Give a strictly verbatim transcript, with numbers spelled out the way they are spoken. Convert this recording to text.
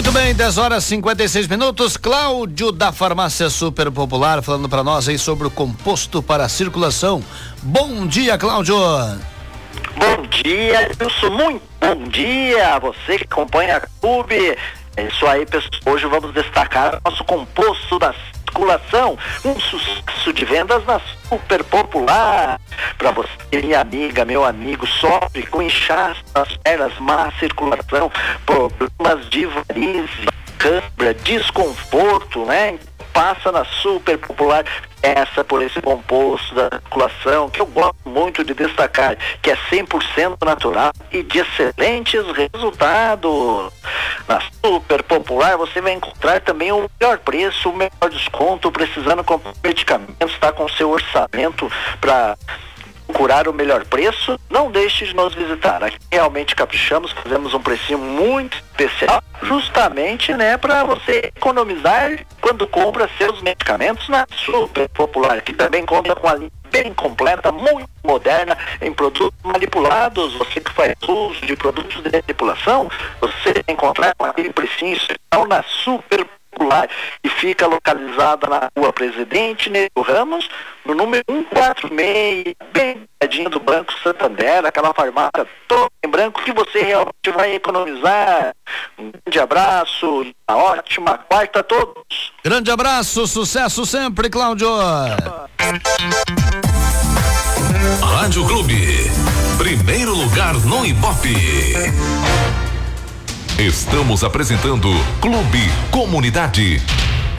Muito bem, dez horas e cinquenta e seis minutos. Cláudio da Farmácia Super Popular falando para nós aí sobre o composto para circulação. Bom dia, Cláudio. Bom dia, Wilson, muito bom dia. Você que acompanha a Clube. É isso aí, pessoal. Hoje vamos destacar o nosso composto da circulação, um sucesso de vendas na Super Popular. Para você, minha amiga, meu amigo, sofre com inchaço nas pernas, má circulação, problemas de varize, câimbra, desconforto, né? Passa na Super Popular, essa por esse composto da circulação, que eu gosto muito de destacar, que é cem por cento natural e de excelentes resultados. Na Super Popular você vai encontrar também o melhor preço, o melhor desconto, precisando comprar medicamentos, está com seu orçamento para procurar o melhor preço, não deixe de nos visitar. Aqui realmente caprichamos, fazemos um precinho muito especial, justamente, né, para você economizar quando compra seus medicamentos na Super Popular, que também conta com a linha bem completa, muito moderna em produtos manipulados. Você que faz uso de produtos de manipulação, você vai encontrar com aquele precinho especial na Super Popular, e fica localizada na Rua Presidente Nego Ramos, no número cento e quarenta e seis, bem pertinho do Banco Santander, aquela farmácia toda em branco que você realmente vai economizar. Um grande abraço, uma ótima quarta a todos. Grande abraço, sucesso sempre, Cláudio. Rádio Clube, primeiro lugar no Ibope. Estamos apresentando Clube Comunidade.